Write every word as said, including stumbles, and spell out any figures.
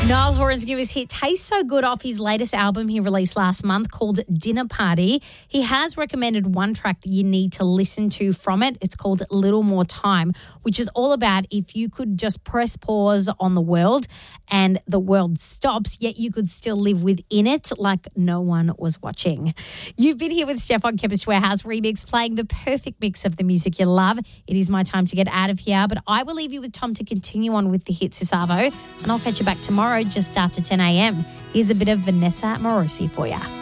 Niall Horan's newest hit tastes so good off his latest album he released last month called Dinner Party. He has recommended one track that you need to listen to from it. It's called Little More Time, which is all about if you could just press pause on the world and the world stops, yet you could still live within it like no one was watching. You've been here with Steph on Chemist Warehouse Remix, playing the perfect mix of the music you love. It is my time to get out of here, but I will leave you with Tom to continue on with the hits this Arvo, and I'll catch you back tomorrow just after ten a.m. Here's a bit of Vanessa Morosi for you.